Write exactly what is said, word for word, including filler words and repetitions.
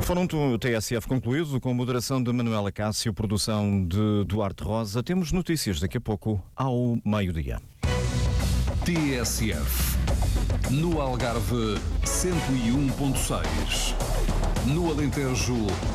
Fórum T S F concluído, com moderação de Manuela Cássio, produção de Duarte Rosa. Temos notícias daqui a pouco ao meio-dia. T S F no Algarve cento e um ponto seis, no Alentejo